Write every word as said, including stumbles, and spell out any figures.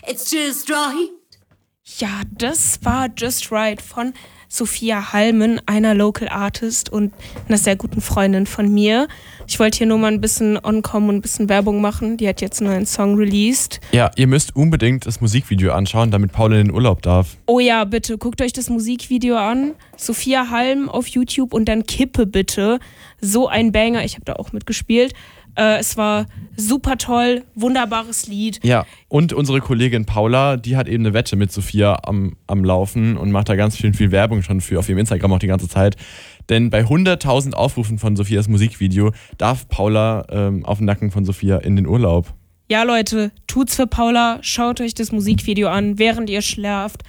It's just right. Ja, das war Just Right von Sophia Halmen, einer Local Artist und einer sehr guten Freundin von mir. Ich wollte hier nur mal ein bisschen onkommen und ein bisschen Werbung machen. Die hat jetzt einen neuen Song released. Ja, ihr müsst unbedingt das Musikvideo anschauen, damit Paula in den Urlaub darf. Oh ja, bitte, guckt euch das Musikvideo an. Sophia Halm auf YouTube und dann Kippe bitte. So ein Banger, ich habe da auch mitgespielt. Äh, es war super toll, wunderbares Lied. Ja, und unsere Kollegin Paula, die hat eben eine Wette mit Sophia am, am Laufen und macht da ganz viel, viel Werbung schon für auf ihrem Instagram auch die ganze Zeit. Denn bei hunderttausend Aufrufen von Sophias Musikvideo darf Paula ähm, auf den Nacken von Sophia in den Urlaub. Ja, Leute, tut's für Paula, schaut euch das Musikvideo an, während ihr schlaft.